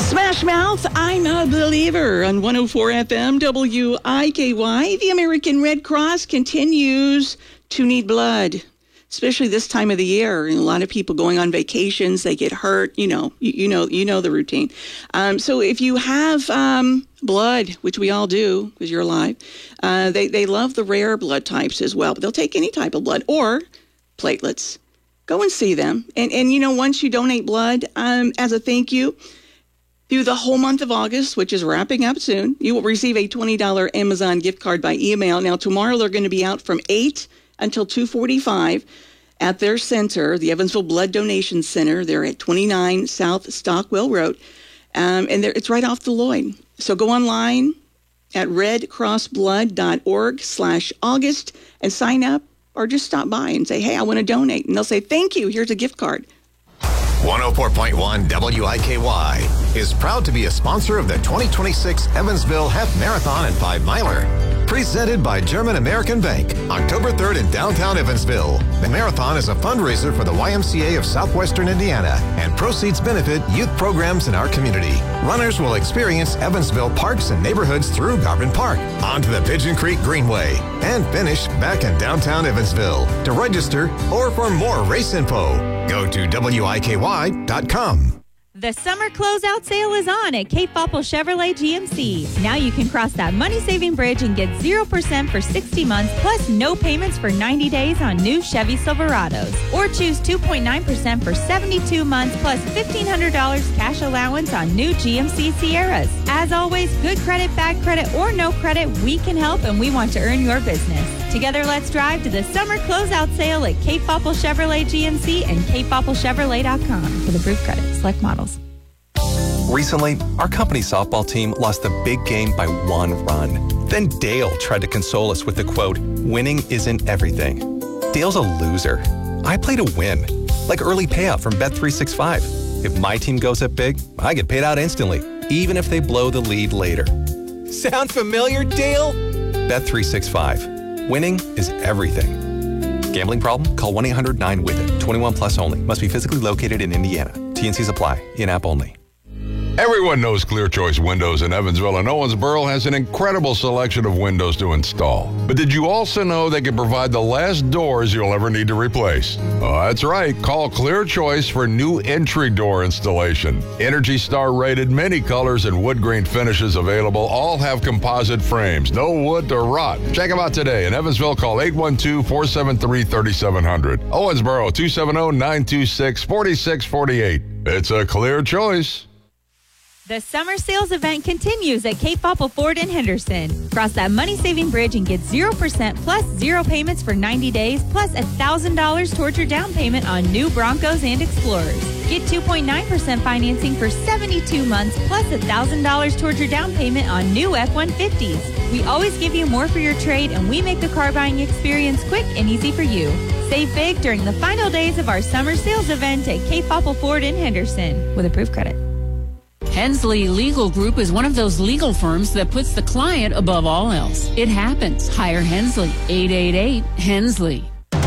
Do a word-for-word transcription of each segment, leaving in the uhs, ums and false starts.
Smash Mouth, I'm a Believer on one oh four F M W I K Y. The American Red Cross continues to need blood, especially this time of the year. And a lot of people going on vacations, they get hurt. You know, you, you know, you know the routine. Um, so if you have um, blood, which we all do because you're alive, uh, they they love the rare blood types as well. But they'll take any type of blood or platelets. Go and see them. And and you know, once you donate blood, um, as a thank you, through the whole month of August, which is wrapping up soon, you will receive a twenty dollars Amazon gift card by email. Now, tomorrow they're going to be out from eight until two forty-five at their center, the Evansville Blood Donation Center. They're at twenty-nine South Stockwell Road, um, and it's right off the Lloyd. So go online at redcrossblood.org slash August and sign up, or just stop by and say, hey, I want to donate. And they'll say, thank you, here's a gift card. one oh four point one W I K Y is proud to be a sponsor of the twenty twenty-six Evansville Half Marathon and Five Miler. Presented by German American Bank, October third in downtown Evansville. The marathon is a fundraiser for the Y M C A of Southwestern Indiana, and proceeds benefit youth programs in our community. Runners will experience Evansville parks and neighborhoods through Garvin Park, onto the Pigeon Creek Greenway, and finish back in downtown Evansville. To register or for more race info, go to W I K Y dot com. The summer closeout sale is on at Cape Popple Chevrolet G M C. Now you can cross that money-saving bridge and get zero percent for sixty months, plus no payments for ninety days on new Chevy Silverados. Or choose two point nine percent for seventy-two months, plus fifteen hundred dollars cash allowance on new G M C Sierras. As always, good credit, bad credit, or no credit, we can help, and we want to earn your business. Together, let's drive to the summer closeout sale at Cape Popple Chevrolet G M C and cape popple chevrolet dot com for the proof credit. Select models. Recently, our company softball team lost the big game by one run. Then Dale tried to console us with the quote, winning isn't everything. Dale's a loser. I play to win, like early payout from Bet three sixty-five. If my team goes up big, I get paid out instantly, even if they blow the lead later. Sound familiar, Dale? Bet three sixty-five. Winning is everything. Gambling problem? Call one eight hundred nine with it. twenty-one plus only. Must be physically located in Indiana. T N Cs apply. In-app only. Everyone knows Clear Choice Windows in Evansville and Owensboro has an incredible selection of windows to install. But did you also know they can provide the last doors you'll ever need to replace? Oh, that's right. Call Clear Choice for new entry door installation. Energy Star rated, many colors and wood grain finishes available. All have composite frames. No wood to rot. Check them out today. In Evansville, call eight one two, four seven three, three seven zero zero. Owensboro, two seven zero, nine two six, four six four eight. It's a Clear Choice. The summer sales event continues at Cape Popple Ford in Henderson. Cross that money-saving bridge and get zero percent plus zero payments for ninety days, plus one thousand dollars towards your down payment on new Broncos and Explorers. Get two point nine percent financing for seventy-two months, plus one thousand dollars towards your down payment on new F one fifties. We always give you more for your trade, and we make the car buying experience quick and easy for you. Save big during the final days of our summer sales event at Cape Popple Ford in Henderson with approved credit. Hensley Legal Group is one of those legal firms that puts the client above all else. It happens. Hire Hensley. eight eight eight, Hensley.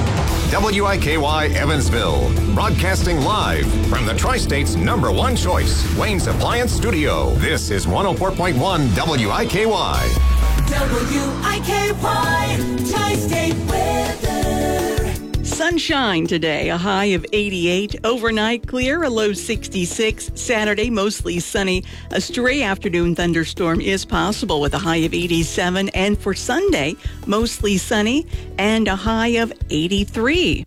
W I K Y Evansville, broadcasting live from the Tri-State's number one choice, Wayne's Appliance Studio. This is one oh four point one W I K Y. W I K Y, Tri-State weather. Sunshine today, a high of eighty-eight. Overnight clear, a low sixty-six. Saturday, mostly sunny. A stray afternoon thunderstorm is possible with a high of eighty-seven. And for Sunday, mostly sunny and a high of eighty-three.